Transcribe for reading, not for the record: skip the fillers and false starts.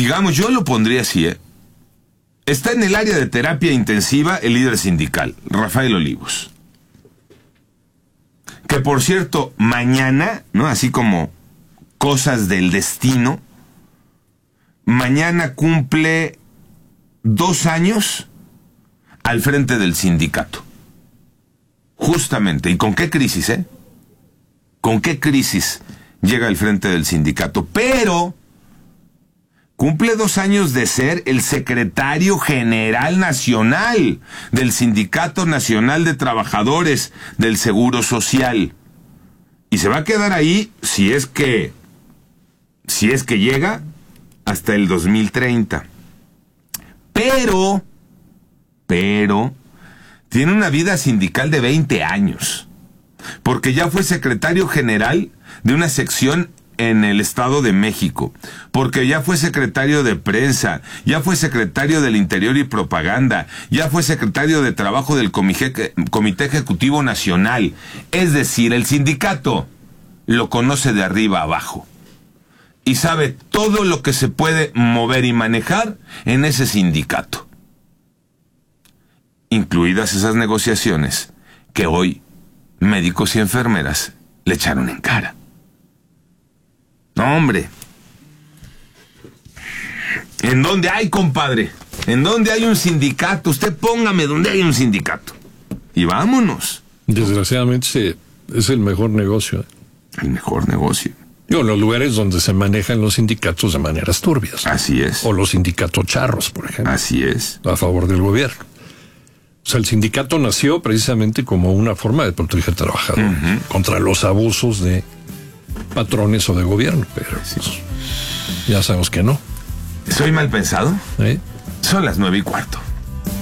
digamos, yo lo pondría así, está en el área de terapia intensiva el líder sindical, Rafael Olivos. Que por cierto, mañana, ¿no? Así como cosas del destino, mañana cumple 2 años al frente del sindicato. Justamente. ¿Y con qué crisis, ¿Con qué crisis llega al frente del sindicato? Pero cumple 2 años de ser el secretario general nacional del Sindicato Nacional de Trabajadores del Seguro Social. Y se va a quedar ahí si es que llega hasta el 2030. Pero tiene una vida sindical de 20 años. Porque ya fue secretario general de una sección en el Estado de México, porque ya fue secretario de prensa, ya fue secretario del Interior y Propaganda, ya fue secretario de Trabajo del Comité Ejecutivo Nacional. Es decir, el sindicato lo conoce de arriba a abajo y sabe todo lo que se puede mover y manejar en ese sindicato, incluidas esas negociaciones que hoy médicos y enfermeras le echaron en cara. No, hombre. ¿En dónde hay, compadre? ¿En dónde hay un sindicato? Usted póngame donde hay un sindicato. Y vámonos. Desgraciadamente es el mejor negocio. El mejor negocio. Digo, los lugares donde se manejan los sindicatos de maneras turbias. Así es. O los sindicatos charros, por ejemplo. Así es. A favor del gobierno. O sea, el sindicato nació precisamente como una forma de proteger al trabajador contra los abusos de patrones o de gobierno, pero sí, pues, ya sabemos que no. ¿Soy mal pensado? Son las 9:15.